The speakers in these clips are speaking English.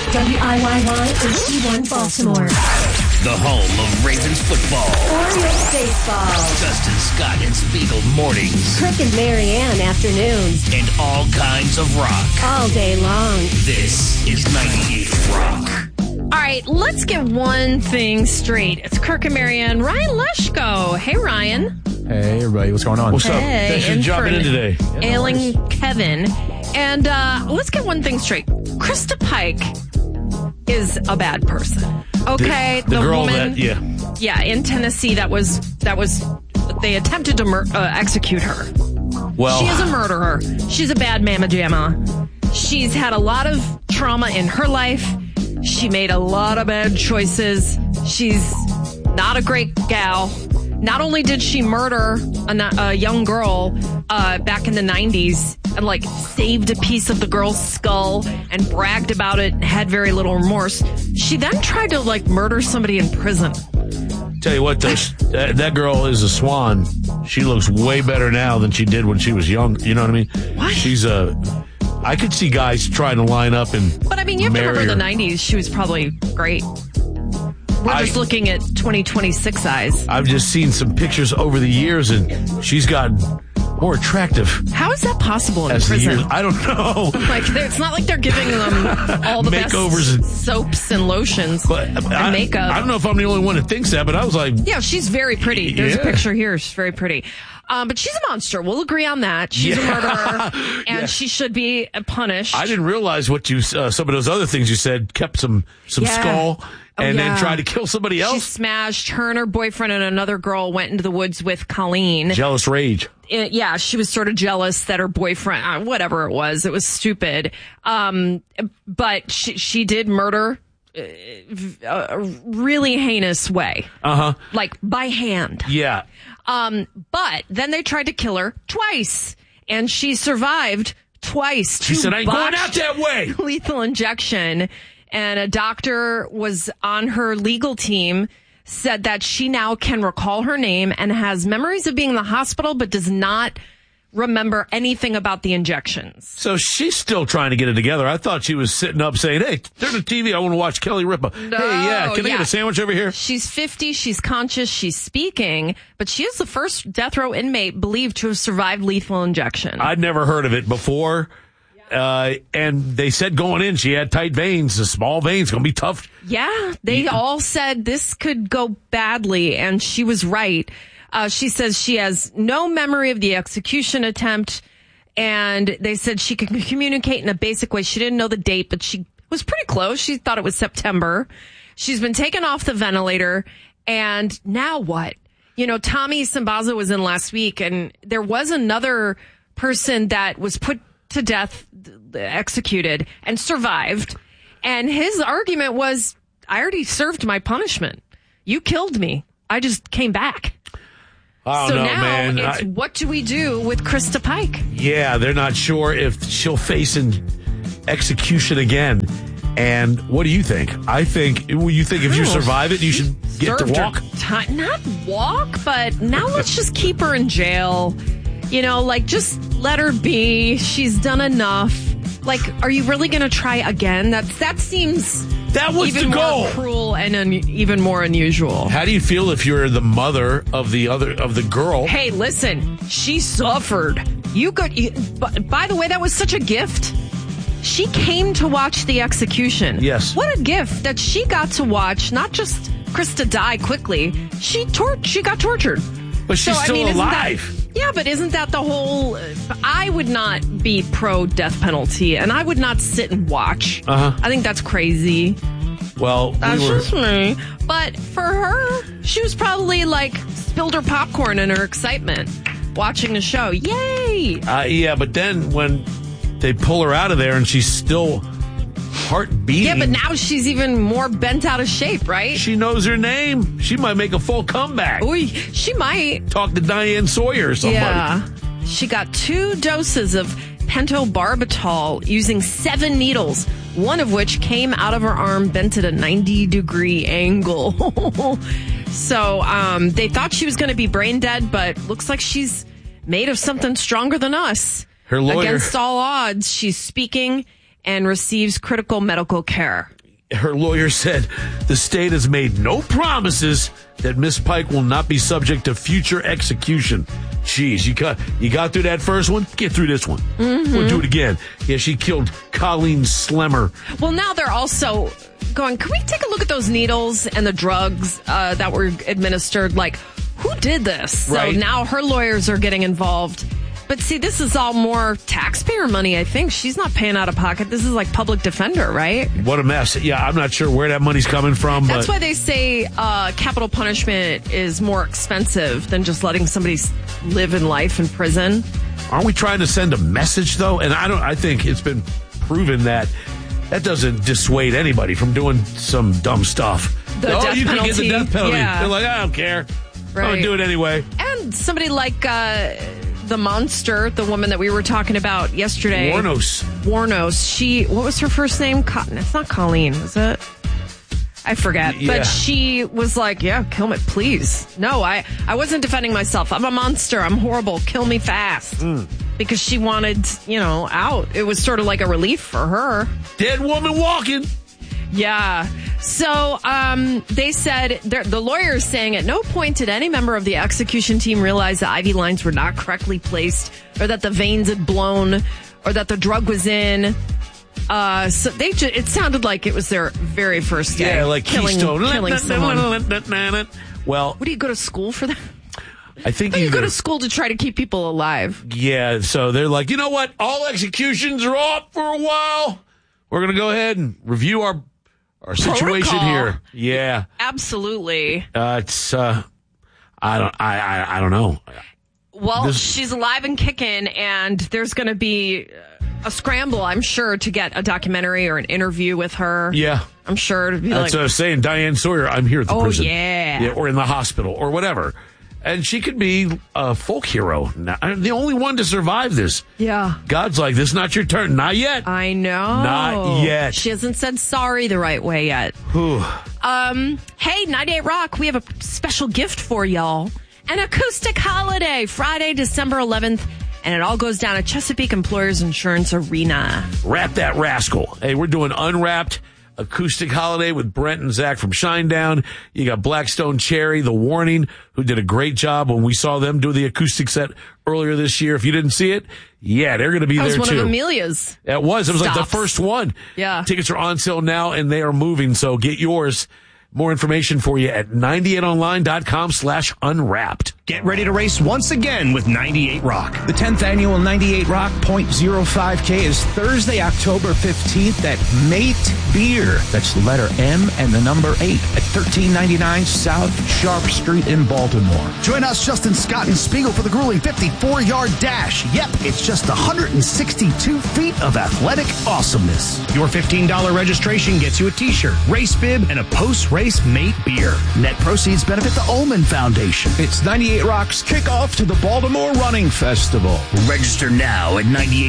WIYY HD1 Baltimore. The home of Ravens football. Orioles baseball. Dustin Scott and Spiegel mornings. Crick and Marianne afternoons. And all kinds of rock. All day long. This is 98 Rock. All right, let's get one thing straight. It's Kirk and Marianne. Ryan Leshko. Hey, Ryan. Hey, everybody. What's going on? What's up? Hey, Thanks for in jumping in today. Ailing Kevin. And let's get one thing straight. Krista Pike is a bad person. Okay, The girl woman, that, in Tennessee, that was. They attempted to execute her. Well, She is a murderer. She's a bad mamma jamma. She's had a lot of trauma in her life. She made a lot of bad choices. She's not a great gal. Not only did she murder a young girl back in the 90s and saved a piece of the girl's skull and bragged about it and had very little remorse, she then tried to murder somebody in prison. tell you what, though, that girl is a swan. She looks way better now than she did when she was young. You know what I mean? What? She's I could see guys trying to line up and But I mean, you have to marry remember her. the 90s. She was probably great. We're just looking at 2026 eyes. I've just seen some pictures over the years, and she's gotten more attractive How is that possible in as the prison? years. I don't know. It's not like they're giving them all the Makeovers and- best soaps and lotions But and makeup. I don't know if I'm the only one that thinks that, but I was like, Yeah, she's very pretty. There's a Yeah. picture here. She's very pretty. But she's a monster. We'll agree on that. She's a murderer, and Yeah. she should be punished. I didn't realize what you some of those other things you said, kept some Yeah. skull and yeah. then tried to kill somebody She else. smashed her and her boyfriend, and another girl went into the woods with Colleen. Jealous rage. Yeah, she was sort of jealous that her boyfriend, whatever it was stupid. But she did murder a really heinous way. By hand. Yeah. But then they tried to kill her twice, and she survived twice. She said, I ain't going out that way. Lethal injection. And a doctor was on her legal team, said that she now can recall her name and has memories of being in the hospital, but does not remember anything about the injections. So she's still trying to get it together. I thought she was sitting up saying, hey, turn the TV. I want to watch Kelly Ripa. Hey, yeah, can I get a sandwich over here? She's 50. She's conscious. She's speaking, but she is the first death row inmate believed to have survived lethal injection. I'd never heard of it before. And they said going in, she had tight veins, the small veins, going to be tough. Yeah, they all said this could go badly, and she was right. She says she has no memory of the execution attempt, and they said she could communicate in a basic way. She didn't know the date, but she was pretty close. She thought it was September. She's been taken off the ventilator, and now what? Tommy Simbaza was in last week, and there was another person that was put to death, executed, and survived. And his argument was, I already served my punishment. You killed me. I just came back. I don't know, now man. it's what do we do with Krista Pike? Yeah, they're not sure if she'll face an execution again. And what do you think? I think if you survive it, you should get to Served her walk. not walk, but now let's just keep her in jail. Just let her be. She's done enough. Are you really going to try again? That seems That was even the goal. more cruel and even more unusual. How do you feel if you're the mother of the girl? Hey, listen, she suffered. By the way, that was such a gift. She came to watch the execution. Yes. What a gift that she got to watch, not just Krista die quickly. She got tortured. But she's still alive. But isn't that the whole... I would not be pro-death penalty, and I would not sit and watch. I think that's crazy. Well, That's just me. But for her, she was probably spilled her popcorn in her excitement watching the show. Yay! yeah, but then when they pull her out of there and she's still heart beating. Yeah, but now she's even more bent out of shape, right? She knows her name. She might make a full comeback. Ooh, she might. Talk to Diane Sawyer or somebody. Yeah. She got 2 doses of pentobarbital using 7 needles, one of which came out of her arm bent at a 90-degree angle. So they thought she was going to be brain dead, but looks like she's made of something stronger than us. Her lawyer. Against all odds, she's speaking and receives critical medical care. her lawyer said the state has made no promises that Miss Pike will not be subject to future execution. Jeez, you got through that first one? Get through this one. We'll do it again. Yeah, she killed Colleen Slemmer. Well, now they're also going, can we take a look at those needles and the drugs that were administered? Like, who did this? Right. So now her lawyers are getting involved. But see, this is all more taxpayer money, I think. She's not paying out of pocket. This is like public defender, right? What a mess. Yeah, I'm not sure where that money's coming from. That's but why they say capital punishment is more expensive than just letting somebody live in life in prison. Aren't we trying to send a message, though? And I think it's been proven that doesn't dissuade anybody from doing some dumb stuff. The death you can get penalty. the death penalty. Yeah. They're like, I don't care. I'm going to do it anyway. And somebody like the monster, the woman that we were talking about yesterday. Warnos. What was her first name? It's not Colleen, is it? I forget. Yeah. But she was like, yeah, kill me, please. No, I wasn't defending myself. I'm a monster. I'm horrible. Kill me fast. Because she wanted, out. It was sort of like a relief for her. Dead woman walking. Yeah. So they said, the lawyer is saying at no point did any member of the execution team realize the IV lines were not correctly placed or that the veins had blown or that the drug was in. So it sounded like it was their very first day. Yeah, like Keystone. Killing someone. Well, What do you go to school for that? I think you go to school to try to keep people alive. Yeah, so they're like, you know what? All executions are off for a while. We're going to go ahead and review our situation Protocol. here. Yeah. Absolutely. It's I don't know. Well, she's alive and kicking, and there's going to be a scramble, I'm sure, to get a documentary or an interview with her. Yeah. I'm sure to be That's what I was saying. Diane Sawyer, I'm here at the prison. Yeah. Or in the hospital or whatever. And she could be a folk hero. I'm the only one to survive this. Yeah. God's like, this is not your turn. Not yet. I know. Not yet. She hasn't said sorry the right way yet. Hey, 98 Rock, we have a special gift for y'all. An acoustic holiday, Friday, December 11th. And it all goes down at Chesapeake Employers Insurance Arena. Wrap that rascal. Hey, we're doing Unwrapped acoustic holiday with Brent and Zach from Shinedown. You got Blackstone Cherry, The Warning, who did a great job when we saw them do the acoustic set earlier this year. If you didn't see it, yeah, they're going to be there too. That was one of Amelia's. It was like the stops. first one. Yeah. Tickets are on sale now and they are moving. So get yours. More information for you at 98online.com/unwrapped. Get ready to race once again with 98 Rock. The 10th annual 98 Rock .05K is Thursday, October 15th at Mate Beer. That's the letter M and the number 8 at 1399 South Sharp Street in Baltimore. Join us, Justin Scott and Spiegel, for the grueling 54-yard dash. Yep, it's just 162 feet of athletic awesomeness. Your $15 registration gets you a t-shirt, race bib, and a post-race Mate Beer. Net proceeds benefit the Ullman Foundation. It's 98 Rock's kickoff to the Baltimore Running Festival. Register now at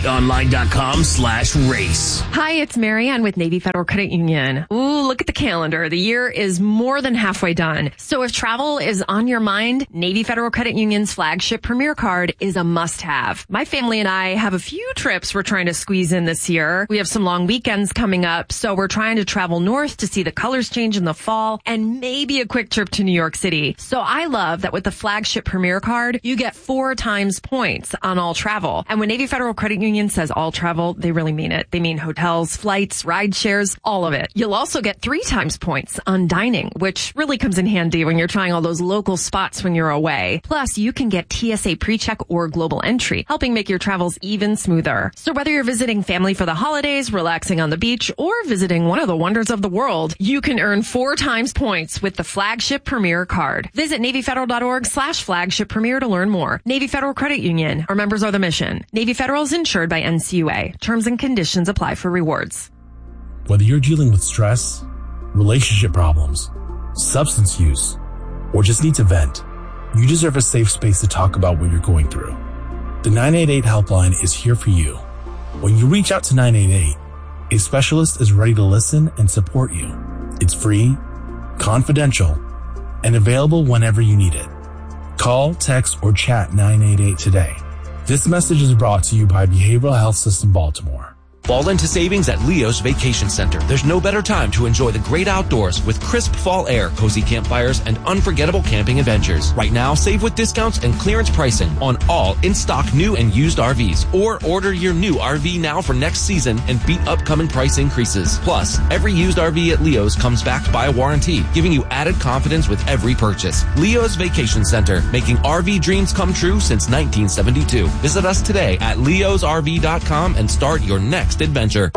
98online.com/race. Hi, it's Marianne with Navy Federal Credit Union. Ooh, look at the calendar. The year is more than halfway done. So if travel is on your mind, Navy Federal Credit Union's flagship Premier Card is a must-have. My family and I have a few trips we're trying to squeeze in this year. We have some long weekends coming up, so we're trying to travel north to see the colors change in the fall and maybe a quick trip to New York City. So I love that with the flagship Premier Card, you get 4 times points on all travel. And when Navy Federal Credit Union says all travel, they really mean it. They mean hotels, flights, ride shares, all of it. You'll also get 3 times points on dining, which really comes in handy when you're trying all those local spots when you're away. Plus, you can get TSA PreCheck or Global Entry, helping make your travels even smoother. So whether you're visiting family for the holidays, relaxing on the beach, or visiting one of the wonders of the world, you can earn 4 times points with the flagship Premier Card. Visit NavyFederal.org/flagship Premier to learn more. Navy Federal Credit Union. Our members are the mission. Navy Federal is insured by NCUA. Terms and conditions apply for rewards. Whether you're dealing with stress, relationship problems, substance use, or just need to vent, you deserve a safe space to talk about what you're going through. The 988 helpline is here for you. When you reach out to 988, a specialist is ready to listen and support you. It's free, confidential, and available whenever you need it. Call, text, or chat 988 today. This message is brought to you by Behavioral Health System Baltimore. Fall into savings at Leo's Vacation Center. There's no better time to enjoy the great outdoors with crisp fall air, cozy campfires, and unforgettable camping adventures. Right now, save with discounts and clearance pricing on all in-stock new and used RVs, or order your new RV now for next season and beat upcoming price increases. Plus, every used RV at Leo's comes backed by a warranty, giving you added confidence with every purchase. Leo's Vacation Center, making RV dreams come true since 1972. Visit us today at leosrv.com and start your next adventure.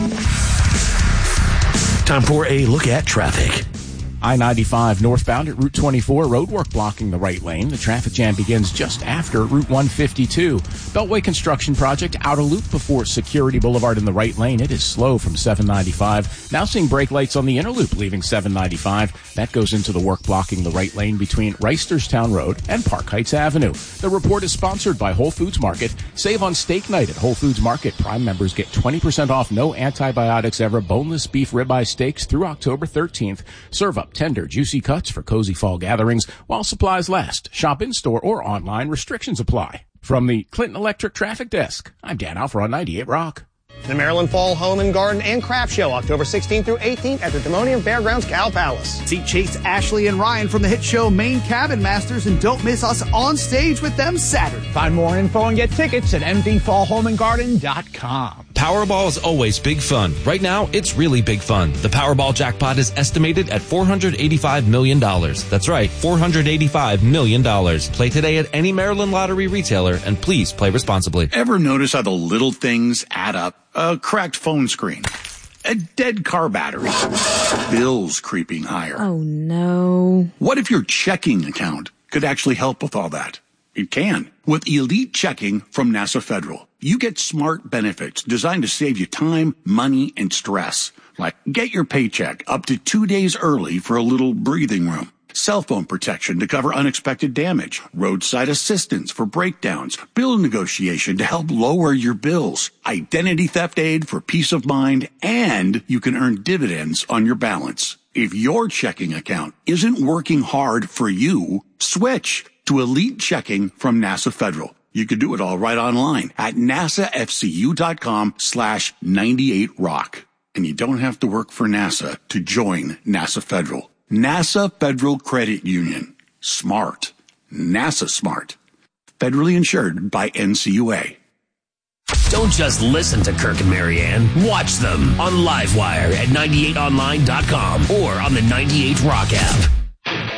Time for a look at traffic. I-95 northbound at Route 24, roadwork blocking the right lane. The traffic jam begins just after Route 152. Beltway construction project outer loop before Security Boulevard in the right lane. It is slow from 795. Now seeing brake lights on the inner loop leaving 795. That goes into the work blocking the right lane between Reisterstown Road and Park Heights Avenue. The report is sponsored by Whole Foods Market. Save on steak night at Whole Foods Market. Prime members get 20% off no antibiotics ever boneless beef ribeye steaks through October 13th. Serve up tender, juicy cuts for cozy fall gatherings while supplies last. Shop in-store or online. Restrictions apply. From the Clinton Electric Traffic Desk, I'm Dan Alfer on 98 Rock. The Maryland Fall Home and Garden and Craft Show, October 16th through 18th at the Timonium Fairgrounds Cow Palace. See Chase, Ashley, and Ryan from the hit show Maine Cabin Masters, and don't miss us on stage with them Saturday. Find more info and get tickets at mdfallhomeandgarden.com. Powerball is always big fun. Right now, it's really big fun. The Powerball jackpot is estimated at $485 million. That's right, $485 million. Play today at any Maryland lottery retailer, and please play responsibly. Ever notice how the little things add up? A cracked phone screen, a dead car battery, bills creeping higher. Oh, no. What if your checking account could actually help with all that? It can. With Elite Checking from NASA Federal, you get smart benefits designed to save you time, money, and stress. Like get your paycheck up to 2 days early for a little breathing room. Cell phone protection to cover unexpected damage, roadside assistance for breakdowns, bill negotiation to help lower your bills, identity theft aid for peace of mind, and you can earn dividends on your balance. If your checking account isn't working hard for you, switch to Elite Checking from NASA Federal. You can do it all right online at nasafcu.com/98rock. And you don't have to work for NASA to join NASA Federal. NASA Federal Credit Union. Smart. NASA smart. Federally insured by NCUA. Don't just listen to Kirk and Marianne. Watch them on Livewire at 98online.com or on the 98 Rock app.